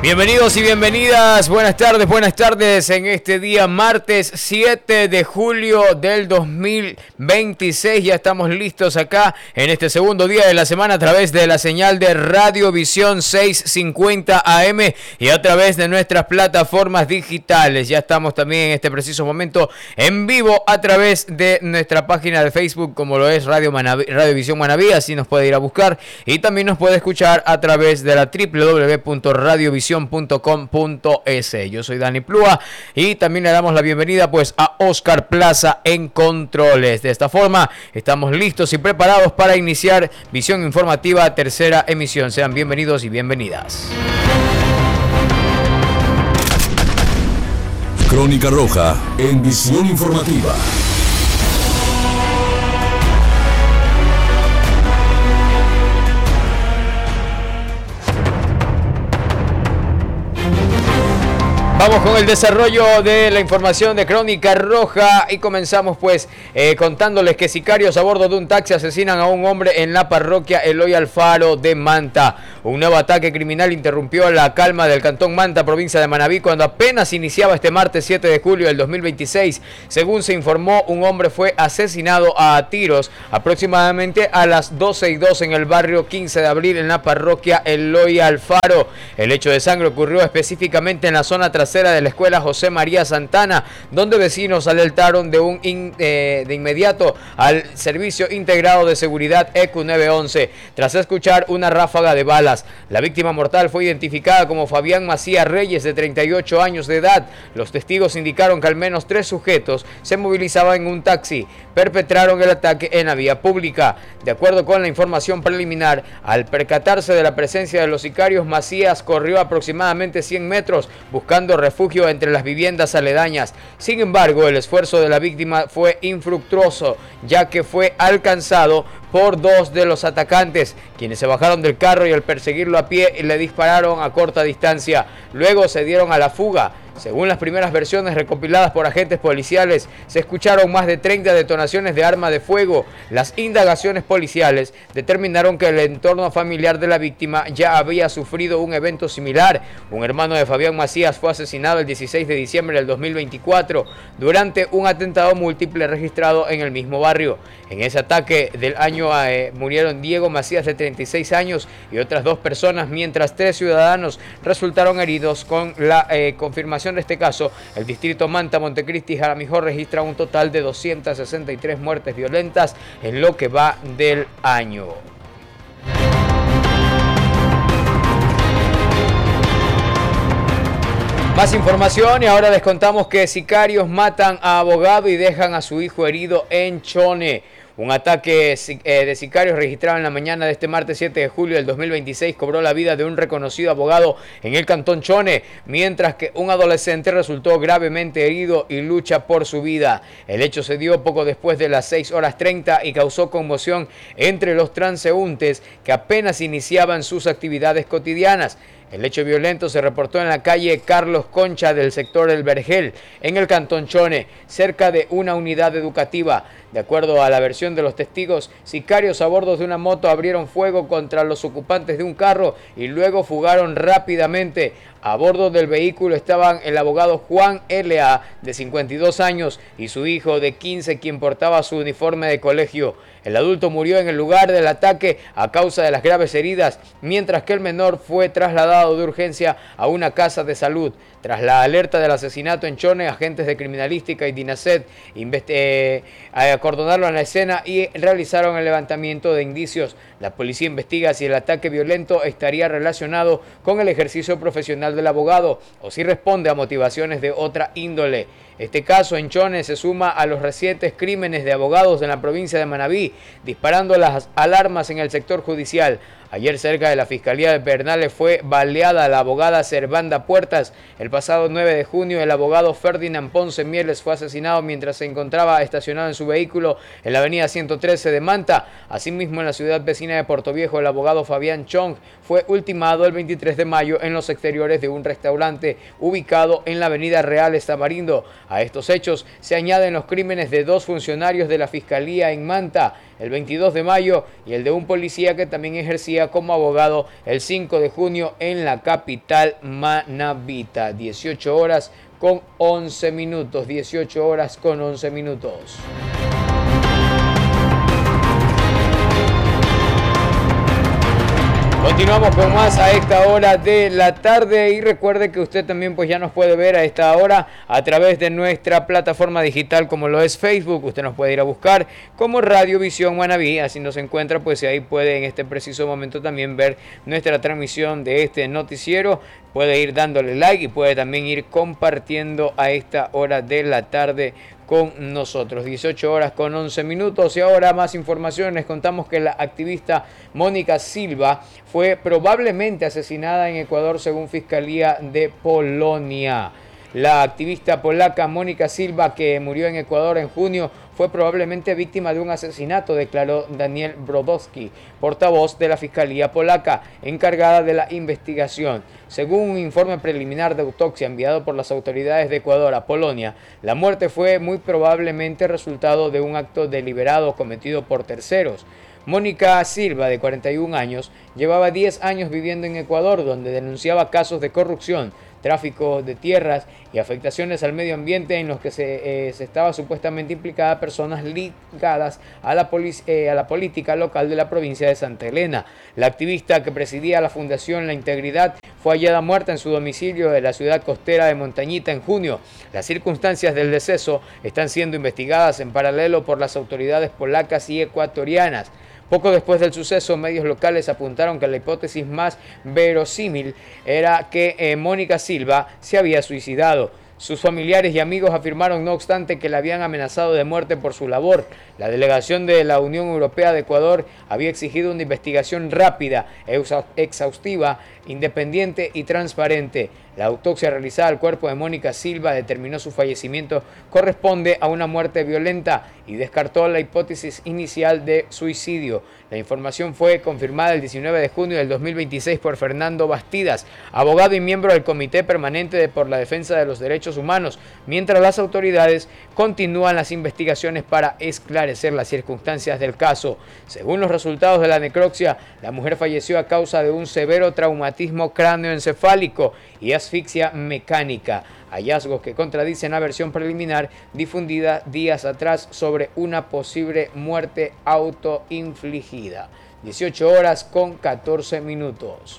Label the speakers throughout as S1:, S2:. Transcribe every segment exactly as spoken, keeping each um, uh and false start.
S1: Bienvenidos y bienvenidas, buenas tardes, buenas tardes en este día martes siete de julio del dos mil veintiséis. Ya estamos listos acá en este segundo día de la semana a través de la señal de Radio Visión seiscientos cincuenta A M y a través de nuestras plataformas digitales. Ya estamos también en este preciso momento en vivo a través de nuestra página de Facebook, como lo es Radio, Manaví, Radio Visión Manaví, así nos puede ir a buscar y también nos puede escuchar a través de la doble u doble u doble u punto radio visión punto com punto es. Yo soy Dani Plúa y también le damos la bienvenida pues a Oscar Plaza en controles. De esta forma estamos listos y preparados para iniciar Visión Informativa tercera emisión. Sean bienvenidos y bienvenidas.
S2: Crónica Roja en Visión Informativa.
S1: Vamos con el desarrollo de la información de Crónica Roja y comenzamos pues eh, contándoles que sicarios a bordo de un taxi asesinan a un hombre en la parroquia Eloy Alfaro de Manta. Un nuevo ataque criminal interrumpió la calma del cantón Manta, provincia de Manabí, cuando apenas iniciaba este martes siete de julio del dos mil veintiséis. Según se informó, un hombre fue asesinado a tiros aproximadamente a las doce y dos en el barrio quince de abril en la parroquia Eloy Alfaro. El hecho de sangre ocurrió específicamente en la zona trasera de la escuela José María Santana, donde vecinos alertaron de un in, eh, de inmediato al Servicio Integrado de Seguridad E Q nueve once tras escuchar una ráfaga de balas. La víctima mortal fue identificada como Fabián Macías Reyes, de treinta y ocho años de edad. Los testigos indicaron que al menos tres sujetos se movilizaban en un taxi, perpetraron el ataque en la vía pública. De acuerdo con la información preliminar, al percatarse de la presencia de los sicarios, Macías corrió aproximadamente cien metros buscando refugio entre las viviendas aledañas. Sin embargo, el esfuerzo de la víctima fue infructuoso, ya que fue alcanzado por dos de los atacantes, quienes se bajaron del carro y al perseguirlo a pie le dispararon a corta distancia. Luego se dieron a la fuga. Según las primeras versiones recopiladas por agentes policiales, se escucharon más de treinta detonaciones de arma de fuego. Las indagaciones policiales determinaron que el entorno familiar de la víctima ya había sufrido un evento similar. Un hermano de Fabián Macías fue asesinado el dieciséis de diciembre del dos mil veinticuatro durante un atentado múltiple registrado en el mismo barrio. En ese ataque del año eh, murieron Diego Macías, de treinta y seis años, y otras dos personas, mientras tres ciudadanos resultaron heridos. Con la eh, confirmación de este caso, el distrito Manta, Montecristi y Jaramillo registra un total de doscientas sesenta y tres muertes violentas en lo que va del año. Más información y ahora les contamos que sicarios matan a abogado y dejan a su hijo herido en Chone. Un ataque de sicarios registrado en la mañana de este martes siete de julio del dos mil veintiséis cobró la vida de un reconocido abogado en el cantón Chone, mientras que un adolescente resultó gravemente herido y lucha por su vida. El hecho se dio poco después de las seis horas treinta y causó conmoción entre los transeúntes que apenas iniciaban sus actividades cotidianas. El hecho violento se reportó en la calle Carlos Concha del sector El Vergel, en el cantón Chone, cerca de una unidad educativa. De acuerdo a la versión de los testigos, sicarios a bordo de una moto abrieron fuego contra los ocupantes de un carro y luego fugaron rápidamente. A bordo del vehículo estaban el abogado Juan L A, de cincuenta y dos años, y su hijo de quince, quien portaba su uniforme de colegio. El adulto murió en el lugar del ataque a causa de las graves heridas, mientras que el menor fue trasladado de urgencia a una casa de salud. Tras la alerta del asesinato en Chone, agentes de criminalística y DINASET eh, acordonaron la escena y realizaron el levantamiento de indicios. La policía investiga si el ataque violento estaría relacionado con el ejercicio profesional del abogado o si responde a motivaciones de otra índole. Este caso en Chone se suma a los recientes crímenes de abogados en la provincia de Manabí, disparando las alarmas en el sector judicial. Ayer, cerca de la Fiscalía de Pedernales, fue baleada la abogada Servanda Puertas. El pasado nueve de junio, el abogado Ferdinand Ponce Mieles fue asesinado mientras se encontraba estacionado en su vehículo en la avenida ciento trece de Manta. Asimismo, en la ciudad vecina de Portoviejo, el abogado Fabián Chong fue ultimado el veintitrés de mayo en los exteriores de un restaurante ubicado en la avenida Real Tamarindo. A estos hechos se añaden los crímenes de dos funcionarios de la Fiscalía en Manta. el veintidós de mayo y el de un policía que también ejercía como abogado el cinco de junio en la capital manabita. dieciocho horas con once minutos, dieciocho horas con once minutos. Continuamos con más a esta hora de la tarde y recuerde que usted también pues ya nos puede ver a esta hora a través de nuestra plataforma digital como lo es Facebook. Usted nos puede ir a buscar como Radio Visión Manabí, así nos encuentra, pues ahí puede en este preciso momento también ver nuestra transmisión de este noticiero. Puede ir dándole like y puede también ir compartiendo a esta hora de la tarde con nosotros. dieciocho horas con once minutos y ahora más información. Les contamos que la activista Mónica Silva fue probablemente asesinada en Ecuador según Fiscalía de Polonia. La activista polaca Mónica Silva, que murió en Ecuador en junio, fue probablemente víctima de un asesinato, declaró Daniel Brodowski, portavoz de la Fiscalía polaca, encargada de la investigación. Según un informe preliminar de autopsia enviado por las autoridades de Ecuador a Polonia, la muerte fue muy probablemente resultado de un acto deliberado cometido por terceros. Mónica Silva, de cuarenta y un años, llevaba diez años viviendo en Ecuador, donde denunciaba casos de corrupción, tráfico de tierras y afectaciones al medio ambiente en los que se, eh, se estaba supuestamente implicada personas ligadas a la, eh, a la política local de la provincia de Santa Elena. La activista que presidía la Fundación La Integridad fue hallada muerta en su domicilio de la ciudad costera de Montañita en junio. Las circunstancias del deceso están siendo investigadas en paralelo por las autoridades polacas y ecuatorianas. Poco después del suceso, medios locales apuntaron que la hipótesis más verosímil era que eh, Mónica Silva se había suicidado. Sus familiares y amigos afirmaron, no obstante, que la habían amenazado de muerte por su labor. La delegación de la Unión Europea de Ecuador había exigido una investigación rápida, exhaustiva, independiente y transparente. La autopsia realizada al cuerpo de Mónica Silva determinó su fallecimiento corresponde a una muerte violenta y descartó la hipótesis inicial de suicidio. La información fue confirmada el diecinueve de junio del dos mil veintiséis por Fernando Bastidas, abogado y miembro del Comité Permanente por la Defensa de los Derechos Humanos, mientras las autoridades continúan las investigaciones para esclarecer las circunstancias del caso. Según los resultados de la necropsia, la mujer falleció a causa de un severo traumatismo cráneoencefálico y asfixia mecánica, hallazgos que contradicen la versión preliminar difundida días atrás sobre una posible muerte autoinfligida. dieciocho horas con catorce minutos.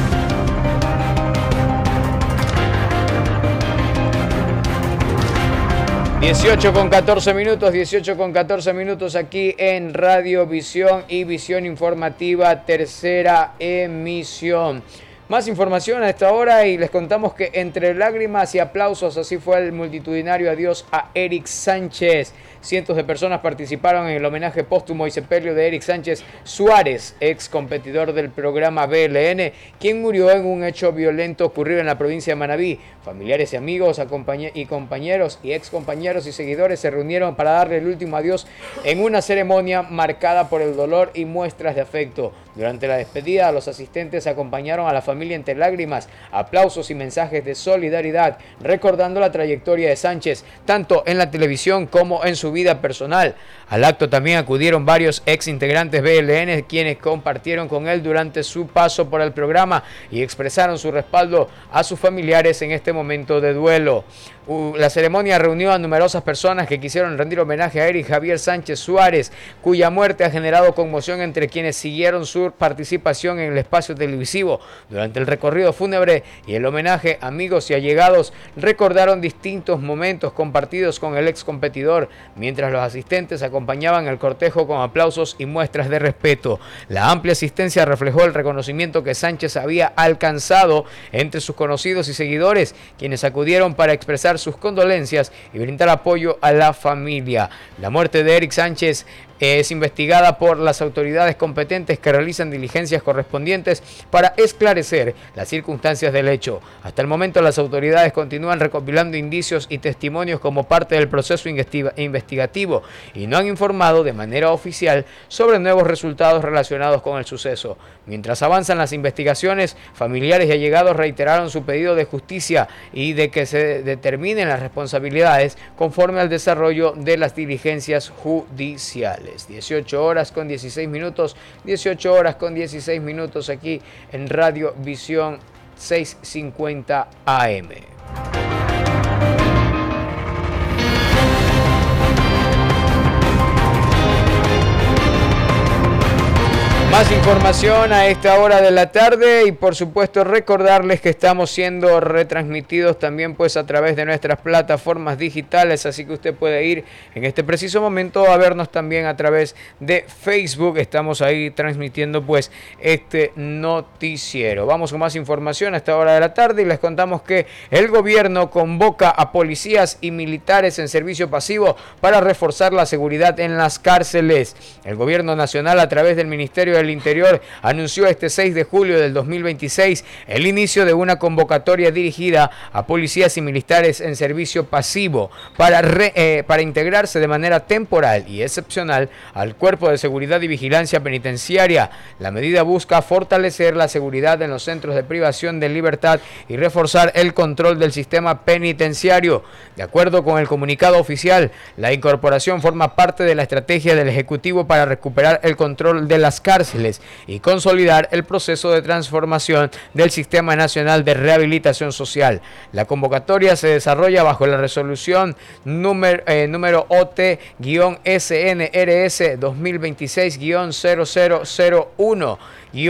S1: dieciocho con catorce minutos, dieciocho con catorce minutos aquí en Radio Visión y Visión Informativa, tercera emisión. Más información a esta hora y les contamos que entre lágrimas y aplausos así fue el multitudinario adiós a Eric Sánchez. Cientos de personas participaron en el homenaje póstumo y sepelio de Eric Sánchez Suárez, ex competidor del programa B L N, quien murió en un hecho violento ocurrido en la provincia de Manabí. Familiares y amigos y compañeros y ex compañeros y seguidores se reunieron para darle el último adiós en una ceremonia marcada por el dolor y muestras de afecto. Durante la despedida, los asistentes acompañaron a la familia entre lágrimas, aplausos y mensajes de solidaridad, recordando la trayectoria de Sánchez, tanto en la televisión como en su vida personal. Al acto también acudieron varios ex integrantes B L N, quienes compartieron con él durante su paso por el programa y expresaron su respaldo a sus familiares en este momento de duelo. La ceremonia reunió a numerosas personas que quisieron rendir homenaje a Eric Javier Sánchez Suárez, cuya muerte ha generado conmoción entre quienes siguieron su participación en el espacio televisivo. Durante el recorrido fúnebre y el homenaje, amigos y allegados recordaron distintos momentos compartidos con el ex competidor, mientras los asistentes acompañaban el cortejo con aplausos y muestras de respeto. La amplia asistencia reflejó el reconocimiento que Sánchez había alcanzado entre sus conocidos y seguidores, quienes acudieron para expresar sus condolencias y brindar apoyo a la familia. La muerte de Eric Sánchez es investigada por las autoridades competentes que realizan diligencias correspondientes para esclarecer las circunstancias del hecho. Hasta el momento las autoridades continúan recopilando indicios y testimonios como parte del proceso investigativo y no han informado de manera oficial sobre nuevos resultados relacionados con el suceso. Mientras avanzan las investigaciones, familiares y allegados reiteraron su pedido de justicia y de que se determine determinen las responsabilidades conforme al desarrollo de las diligencias judiciales. dieciocho horas con dieciséis minutos, dieciocho horas con dieciséis minutos aquí en Radio Visión seiscientos cincuenta A M. Más información a esta hora de la tarde y por supuesto recordarles que estamos siendo retransmitidos también pues a través de nuestras plataformas digitales, así que usted puede ir en este preciso momento a vernos también a través de Facebook. Estamos ahí transmitiendo pues este noticiero. Vamos con más información a esta hora de la tarde y les contamos que el gobierno convoca a policías y militares en servicio pasivo para reforzar la seguridad en las cárceles. El gobierno nacional a través del Ministerio del Interior anunció este seis de julio del dos mil veintiséis el inicio de una convocatoria dirigida a policías y militares en servicio pasivo para, re, eh, para integrarse de manera temporal y excepcional al Cuerpo de Seguridad y Vigilancia Penitenciaria. La medida busca fortalecer la seguridad en los centros de privación de libertad y reforzar el control del sistema penitenciario. De acuerdo con el comunicado oficial, la incorporación forma parte de la estrategia del Ejecutivo para recuperar el control de las cárceles y consolidar el proceso de transformación del Sistema Nacional de Rehabilitación Social. La convocatoria se desarrolla bajo la resolución número, eh, número O T S N R S dos mil veintiséis cero cero cero uno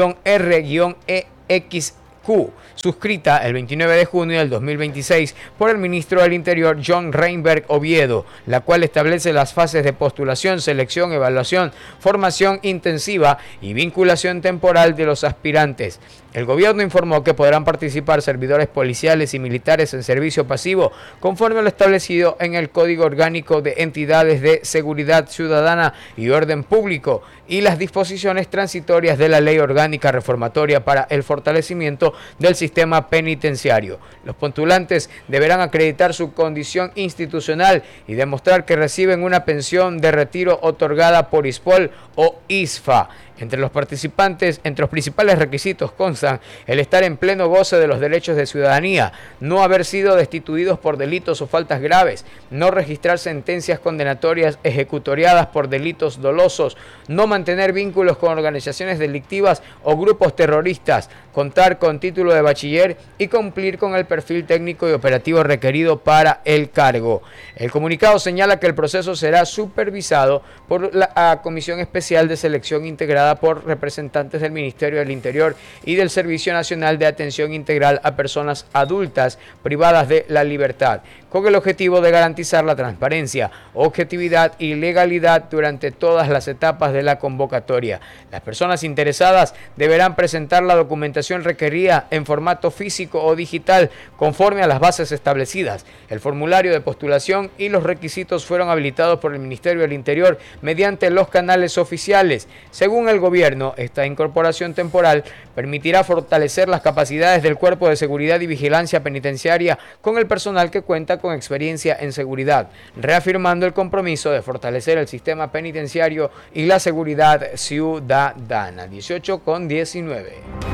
S1: R E X Q, suscrita el veintinueve de junio del dos mil veintiséis por el ministro del Interior John Reinberg Oviedo, la cual establece las fases de postulación, selección, evaluación, formación intensiva y vinculación temporal de los aspirantes. El gobierno informó que podrán participar servidores policiales y militares en servicio pasivo conforme a lo establecido en el Código Orgánico de Entidades de Seguridad Ciudadana y Orden Público y las disposiciones transitorias de la Ley Orgánica Reformatoria para el fortalecimiento del sistema penitenciario. Los postulantes deberán acreditar su condición institucional y demostrar que reciben una pensión de retiro otorgada por ISPOL o ISFA. Entre los participantes, entre los principales requisitos constan el estar en pleno goce de los derechos de ciudadanía, no haber sido destituidos por delitos o faltas graves, no registrar sentencias condenatorias ejecutoriadas por delitos dolosos, no mantener vínculos con organizaciones delictivas o grupos terroristas, contar con título de bachiller y cumplir con el perfil técnico y operativo requerido para el cargo. El comunicado señala que el proceso será supervisado por la Comisión Especial de Selección Integrada por representantes del Ministerio del Interior y del Servicio Nacional de Atención Integral a Personas Adultas Privadas de la Libertad, con el objetivo de garantizar la transparencia, objetividad y legalidad durante todas las etapas de la convocatoria. Las personas interesadas deberán presentar la documentación requerida en formato físico o digital conforme a las bases establecidas. El formulario de postulación y los requisitos fueron habilitados por el Ministerio del Interior mediante los canales oficiales. Según el gobierno, esta incorporación temporal permitirá fortalecer las capacidades del Cuerpo de Seguridad y Vigilancia Penitenciaria con el personal que cuenta con experiencia en seguridad, reafirmando el compromiso de fortalecer el sistema penitenciario y la seguridad ciudadana. dieciocho con diecinueve.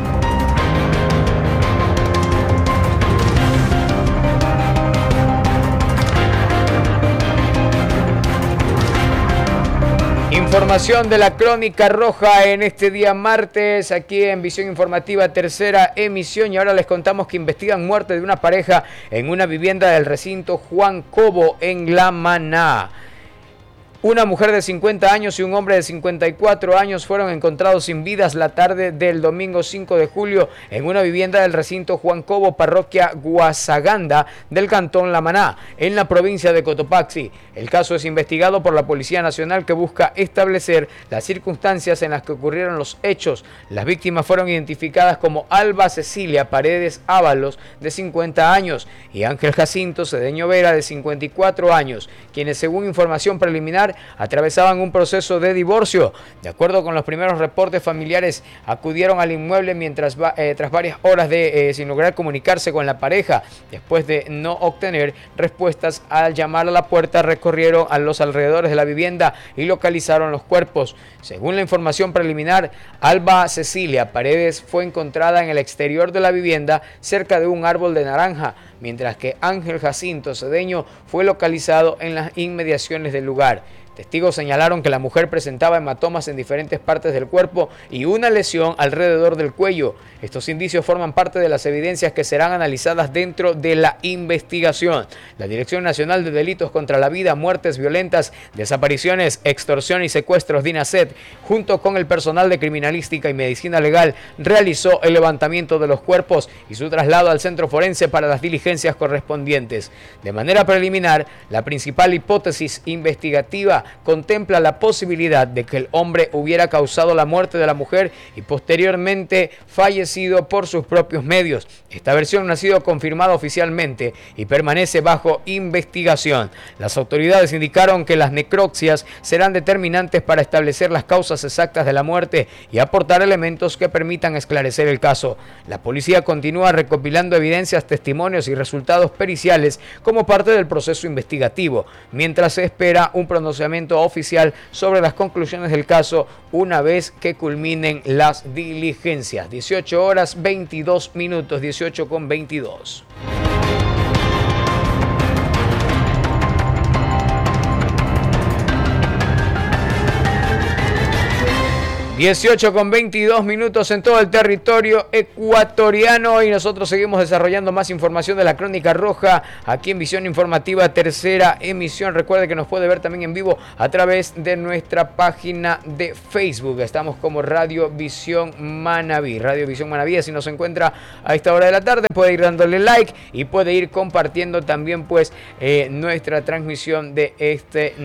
S1: Información de la Crónica Roja en este día martes, aquí en Visión Informativa, tercera emisión. Y ahora les contamos que investigan muerte de una pareja en una vivienda del recinto Juan Cobo en La Maná. Una mujer de cincuenta años y un hombre de cincuenta y cuatro años fueron encontrados sin vidas la tarde del domingo cinco de julio en una vivienda del recinto Juan Cobo, parroquia Guasaganda del cantón La Maná, en la provincia de Cotopaxi. El caso es investigado por la Policía Nacional, que busca establecer las circunstancias en las que ocurrieron los hechos. Las víctimas fueron identificadas como Alba Cecilia Paredes Ábalos, de cincuenta años, y Ángel Jacinto Cedeño Vera, de cincuenta y cuatro años, quienes, según información preliminar, familiar atravesaban un proceso de divorcio. De acuerdo con los primeros reportes, familiares acudieron al inmueble mientras eh, tras varias horas de eh, sin lograr comunicarse con la pareja. Después de no obtener respuestas al llamar a la puerta, recorrieron a los alrededores de la vivienda y localizaron los cuerpos. Según la información preliminar, Alba Cecilia Paredes fue encontrada en el exterior de la vivienda cerca de un árbol de naranja, mientras que Ángel Jacinto Cedeño fue localizado en las inmediaciones del lugar. Testigos señalaron que la mujer presentaba hematomas en diferentes partes del cuerpo y una lesión alrededor del cuello. Estos indicios forman parte de las evidencias que serán analizadas dentro de la investigación. La Dirección Nacional de Delitos contra la Vida, Muertes Violentas, Desapariciones, Extorsión y Secuestros, DINASET, junto con el personal de Criminalística y Medicina Legal, realizó el levantamiento de los cuerpos y su traslado al centro forense para las diligencias correspondientes. De manera preliminar, la principal hipótesis investigativa contempla la posibilidad de que el hombre hubiera causado la muerte de la mujer y posteriormente fallecido por sus propios medios. Esta versión no ha sido confirmada oficialmente y permanece bajo investigación. Las autoridades indicaron que las necropsias serán determinantes para establecer las causas exactas de la muerte y aportar elementos que permitan esclarecer el caso. La policía continúa recopilando evidencias, testimonios y resultados periciales como parte del proceso investigativo, mientras se espera un pronunciamiento oficial sobre las conclusiones del caso una vez que culminen las diligencias. dieciocho horas veintidós minutos, dieciocho con veintidós. dieciocho con veintidós minutos en todo el territorio ecuatoriano y nosotros seguimos desarrollando más información de la Crónica Roja aquí en Visión Informativa, tercera emisión. Recuerde que nos puede ver también en vivo a través de nuestra página de Facebook. Estamos como Radio Visión Manabí. Radio Visión Manabí, si nos encuentra a esta hora de la tarde, puede ir dándole like y puede ir compartiendo también pues eh, nuestra transmisión de este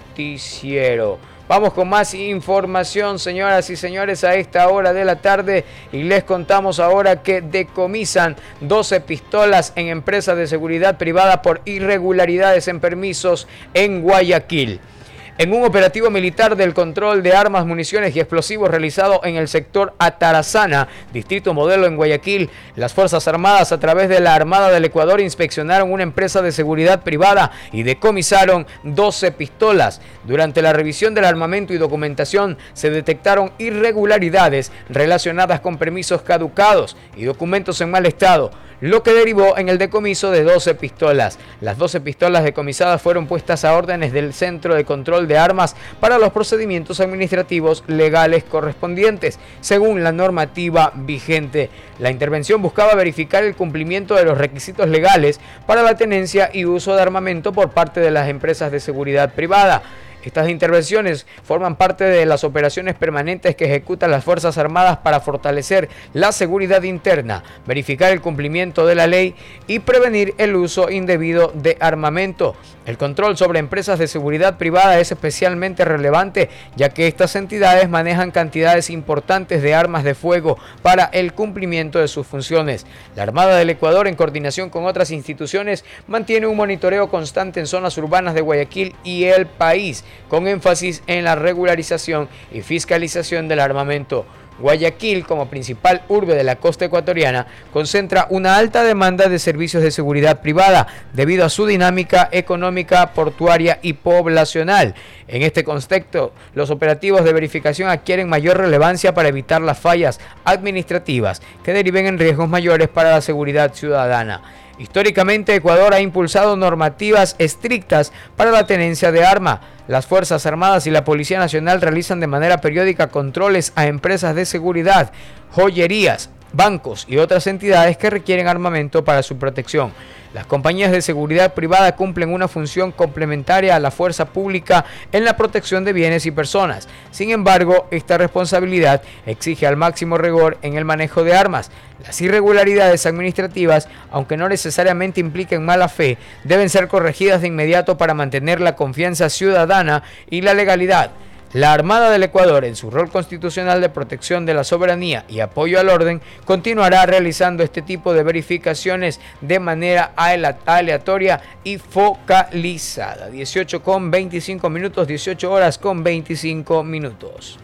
S1: noticiero. Vamos con más información, señoras y señores, a esta hora de la tarde y les contamos ahora que decomisan doce pistolas en empresas de seguridad privada por irregularidades en permisos en Guayaquil. En un operativo militar del control de armas, municiones y explosivos realizado en el sector Atarazana, distrito Modelo en Guayaquil, las Fuerzas Armadas a través de la Armada del Ecuador inspeccionaron una empresa de seguridad privada y decomisaron doce pistolas. Durante la revisión del armamento y documentación se detectaron irregularidades relacionadas con permisos caducados y documentos en mal estado, lo que derivó en el decomiso de doce pistolas. Las doce pistolas decomisadas fueron puestas a órdenes del Centro de Control de Armas para los procedimientos administrativos legales correspondientes, según la normativa vigente. La intervención buscaba verificar el cumplimiento de los requisitos legales para la tenencia y uso de armamento por parte de las empresas de seguridad privada. Estas intervenciones forman parte de las operaciones permanentes que ejecutan las Fuerzas Armadas para fortalecer la seguridad interna, verificar el cumplimiento de la ley y prevenir el uso indebido de armamento. El control sobre empresas de seguridad privada es especialmente relevante, ya que estas entidades manejan cantidades importantes de armas de fuego para el cumplimiento de sus funciones. La Armada del Ecuador, en coordinación con otras instituciones, mantiene un monitoreo constante en zonas urbanas de Guayaquil y el país, con énfasis en la regularización y fiscalización del armamento. Guayaquil, como principal urbe de la costa ecuatoriana, concentra una alta demanda de servicios de seguridad privada debido a su dinámica económica, portuaria y poblacional. En este contexto, los operativos de verificación adquieren mayor relevancia para evitar las fallas administrativas que deriven en riesgos mayores para la seguridad ciudadana. Históricamente, Ecuador ha impulsado normativas estrictas para la tenencia de arma. Las Fuerzas Armadas y la Policía Nacional realizan de manera periódica controles a empresas de seguridad, joyerías, bancos y otras entidades que requieren armamento para su protección. Las compañías de seguridad privada cumplen una función complementaria a la fuerza pública en la protección de bienes y personas. Sin embargo, esta responsabilidad exige al máximo rigor en el manejo de armas. Las irregularidades administrativas, aunque no necesariamente impliquen mala fe, deben ser corregidas de inmediato para mantener la confianza ciudadana y la legalidad. La Armada del Ecuador, en su rol constitucional de protección de la soberanía y apoyo al orden, continuará realizando este tipo de verificaciones de manera aleatoria y focalizada. dieciocho con veinticinco minutos, dieciocho horas con veinticinco minutos.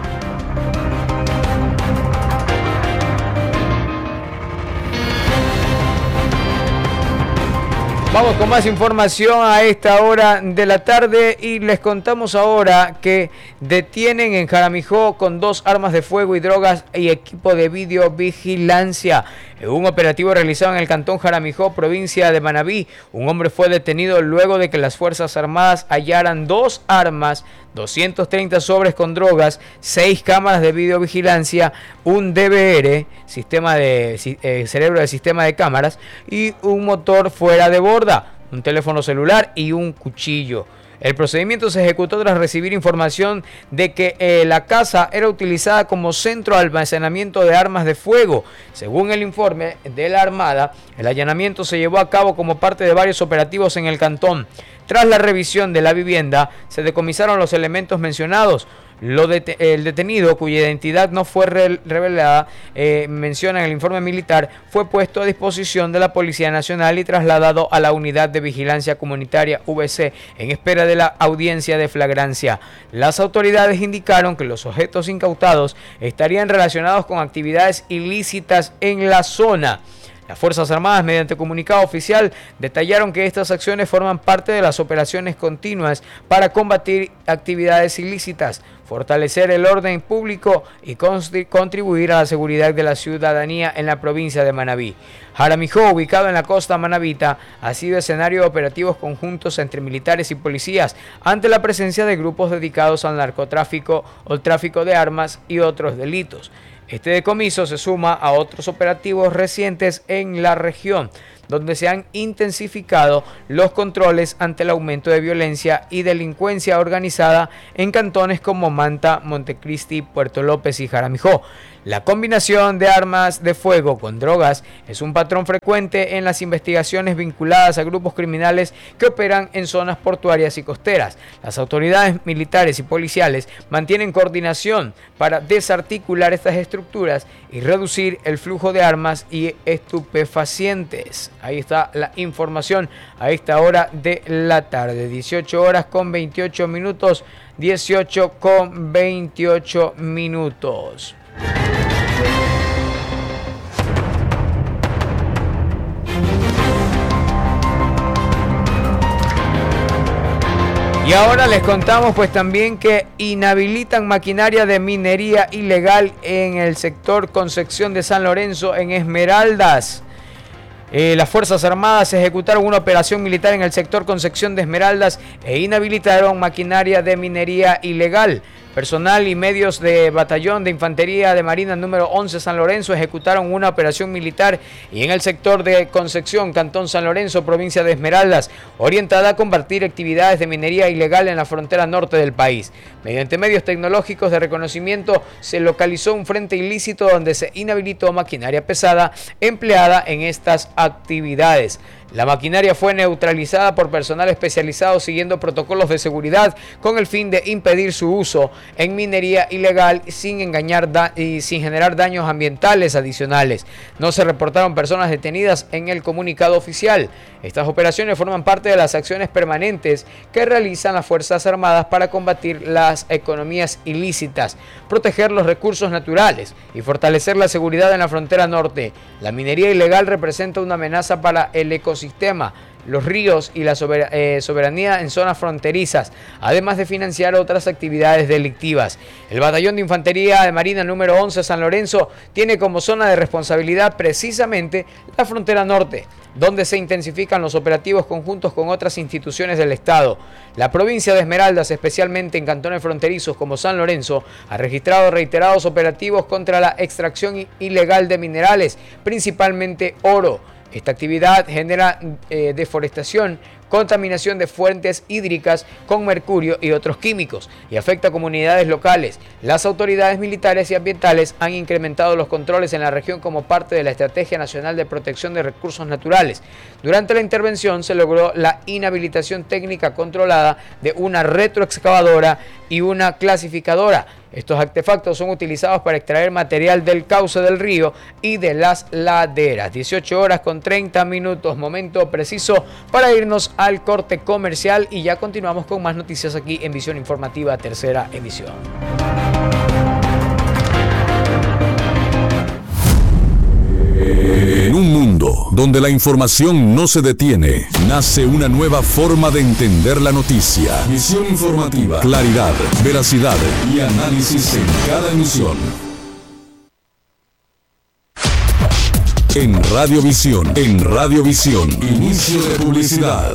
S1: Vamos con más información a esta hora de la tarde y les contamos ahora que detienen en Jaramijó con dos armas de fuego y drogas y equipo de videovigilancia. En un operativo realizado en el cantón Jaramijó, provincia de Manabí, un hombre fue detenido luego de que las Fuerzas Armadas hallaran dos armas, doscientos treinta sobres con drogas, seis cámaras de videovigilancia, un D V R, sistema de eh, cerebro de sistema de cámaras, y un motor fuera de borda, un teléfono celular y un cuchillo. El procedimiento se ejecutó tras recibir información de que eh, la casa era utilizada como centro de almacenamiento de armas de fuego. Según el informe de la Armada, el allanamiento se llevó a cabo como parte de varios operativos en el cantón. Tras la revisión de la vivienda, se decomisaron los elementos mencionados. Lo det- el detenido, cuya identidad no fue re- revelada, eh, menciona en el informe militar, fue puesto a disposición de la Policía Nacional y trasladado a la Unidad de Vigilancia Comunitaria V C en espera de la audiencia de flagrancia. Las autoridades indicaron que los objetos incautados estarían relacionados con actividades ilícitas en la zona. Las Fuerzas Armadas, mediante comunicado oficial, detallaron que estas acciones forman parte de las operaciones continuas para combatir actividades ilícitas, fortalecer el orden público y contribuir a la seguridad de la ciudadanía en la provincia de Manabí. Jaramijó, ubicado en la costa manabita, ha sido escenario de operativos conjuntos entre militares y policías ante la presencia de grupos dedicados al narcotráfico o el tráfico de armas y otros delitos. Este decomiso se suma a otros operativos recientes en la región, donde se han intensificado los controles ante el aumento de violencia y delincuencia organizada en cantones como Manta, Montecristi, Puerto López y Jaramijó. La combinación de armas de fuego con drogas es un patrón frecuente en las investigaciones vinculadas a grupos criminales que operan en zonas portuarias y costeras. Las autoridades militares y policiales mantienen coordinación para desarticular estas estructuras y reducir el flujo de armas y estupefacientes. Ahí está la información a esta hora de la tarde. dieciocho horas con veintiocho minutos. dieciocho con veintiocho minutos. Y ahora les contamos pues también que inhabilitan maquinaria de minería ilegal en el sector Concepción de San Lorenzo en Esmeraldas. Eh, las Fuerzas Armadas ejecutaron una operación militar en el sector Concepción de Esmeraldas e inhabilitaron maquinaria de minería ilegal. Personal y medios de Batallón de Infantería de Marina número once San Lorenzo ejecutaron una operación militar y en el sector de Concepción, Cantón San Lorenzo, provincia de Esmeraldas, orientada a combatir actividades de minería ilegal en la frontera norte del país. Mediante medios tecnológicos de reconocimiento se localizó un frente ilícito donde se inhabilitó maquinaria pesada empleada en estas actividades. La maquinaria fue neutralizada por personal especializado siguiendo protocolos de seguridad con el fin de impedir su uso en minería ilegal sin engañar da- y sin generar daños ambientales adicionales. No se reportaron personas detenidas en el comunicado oficial. Estas operaciones forman parte de las acciones permanentes que realizan las Fuerzas Armadas para combatir las economías ilícitas, proteger los recursos naturales y fortalecer la seguridad en la frontera norte. La minería ilegal representa una amenaza para el ecosistema, los ríos y la sober- eh, soberanía en zonas fronterizas, además de financiar otras actividades delictivas. El Batallón de Infantería de Marina número once San Lorenzo tiene como zona de responsabilidad precisamente la frontera norte, donde se intensifican los operativos conjuntos con otras instituciones del Estado. La provincia de Esmeraldas, especialmente en cantones fronterizos como San Lorenzo, ha registrado reiterados operativos contra la extracción ilegal de minerales, principalmente oro. Esta actividad genera eh, deforestación, contaminación de fuentes hídricas con mercurio y otros químicos, y afecta a comunidades locales. Las autoridades militares y ambientales han incrementado los controles en la región como parte de la Estrategia Nacional de Protección de Recursos Naturales. Durante la intervención se logró la inhabilitación técnica controlada de una retroexcavadora y una clasificadora. Estos artefactos son utilizados para extraer material del cauce del río y de las laderas. dieciocho horas con treinta minutos, momento preciso para irnos al corte comercial y ya continuamos con más noticias aquí en Visión Informativa, tercera emisión.
S2: En un mundo donde la información no se detiene, nace una nueva forma de entender la noticia. Visión informativa, claridad, veracidad y análisis en cada emisión. En Radiovisión, en Radiovisión, inicio de publicidad.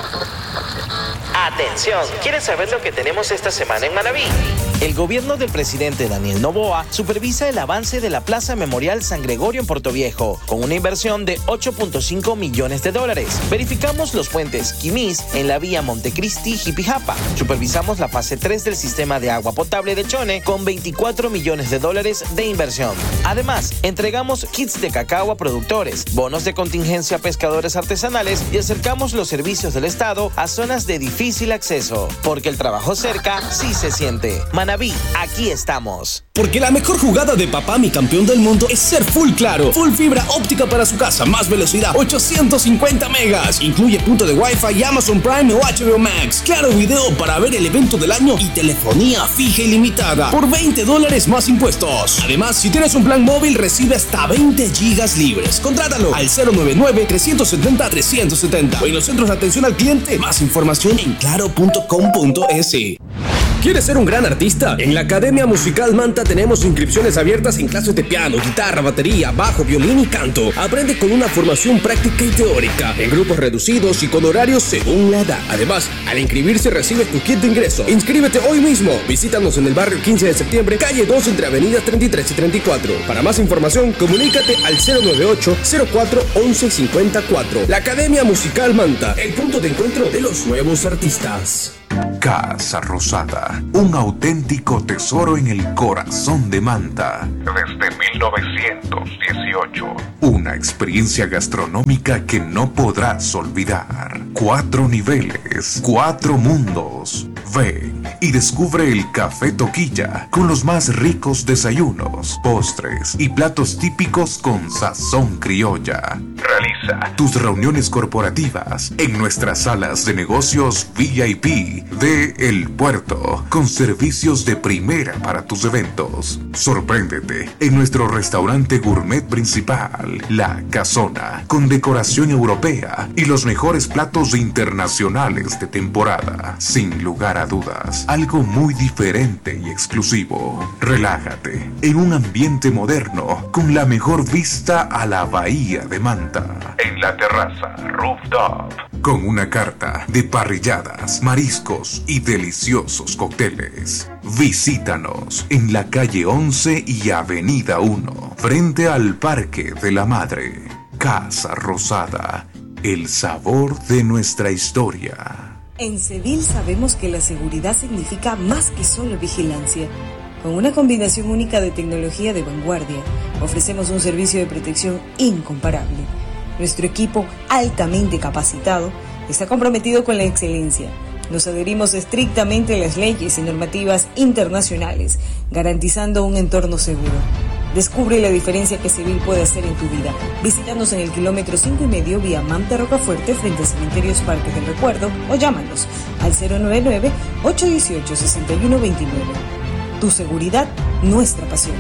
S3: Atención, ¿quieres saber lo que tenemos esta semana en Manabí? El gobierno del presidente Daniel Noboa supervisa el avance de la Plaza Memorial San Gregorio en Portoviejo, con una inversión de ocho punto cinco millones de dólares. Verificamos los puentes Quimis en la vía Montecristi-Jipijapa. Supervisamos la fase tres del sistema de agua potable de Chone con veinticuatro millones de dólares de inversión. Además, entregamos kits de cacao a productores, bonos de contingencia a pescadores artesanales y acercamos los servicios del Estado a zonas de difícil acceso, porque el trabajo cerca sí se siente. Manabí, aquí estamos.
S4: Porque la mejor jugada de papá, mi campeón del mundo, es ser full claro. Full fibra óptica para su casa, más velocidad, ochocientos cincuenta megas. Incluye punto de Wi-Fi, Amazon Prime o H B O Max. Claro video para ver el evento del año y telefonía fija ilimitada por veinte dólares más impuestos. Además, si tienes un plan móvil, recibe hasta veinte gigas libres. Contrátalo al cero nueve nueve, tres siete cero, tres siete cero o en los centros de atención al cliente. Más información en claro punto com punto es. ¿Quieres ser un gran artista? En la Academia Musical Manta tenemos inscripciones abiertas en clases de piano, guitarra, batería, bajo, violín y canto. Aprende con una formación práctica y teórica, en grupos reducidos y con horarios según la edad. Además, al inscribirse recibes tu kit de ingreso. Inscríbete hoy mismo. Visítanos en el barrio quince de septiembre, calle dos, entre avenidas treinta y tres y treinta y cuatro. Para más información, comunícate al cero nueve ocho, cero cuatro, once cincuenta y cuatro. La Academia Musical Manta, el punto de encuentro de los nuevos artistas.
S5: Casa Rosada, un auténtico tesoro en el corazón de Manta. Desde mil novecientos dieciocho. Una experiencia gastronómica que no podrás olvidar. Cuatro niveles, cuatro mundos. Ven y descubre el Café Toquilla con los más ricos desayunos, postres y platos típicos con sazón criolla. Realiza tus reuniones corporativas en nuestras salas de negocios V I P de El Puerto, con servicios de primera para tus eventos. Sorpréndete en nuestro restaurante gourmet principal, La Casona, con decoración europea y los mejores platos internacionales de temporada. Sin lugar a dudas, algo muy diferente y exclusivo. Relájate en un ambiente moderno con la mejor vista a la bahía de Manta. En la terraza Rooftop, con una carta de parrilladas, mariscos y deliciosos cócteles. Visítanos en la calle once y avenida uno, frente al Parque de la Madre. Casa Rosada, el sabor de nuestra historia.
S6: En Cedil sabemos que la seguridad significa más que solo vigilancia. Con una combinación única de tecnología de vanguardia, ofrecemos un servicio de protección incomparable. Nuestro equipo, altamente capacitado, está comprometido con la excelencia. Nos adherimos estrictamente a las leyes y normativas internacionales, garantizando un entorno seguro. Descubre la diferencia que Cedil puede hacer en tu vida. Visítanos en el kilómetro cinco y medio vía Manta Rocafuerte frente a Cementerios Parques del Recuerdo o llámanos al cero nueve nueve, ocho uno ocho, seis uno dos nueve. Tu seguridad, nuestra pasión.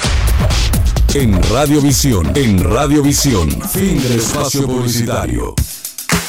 S2: En Radiovisión, en Radiovisión, fin del espacio publicitario.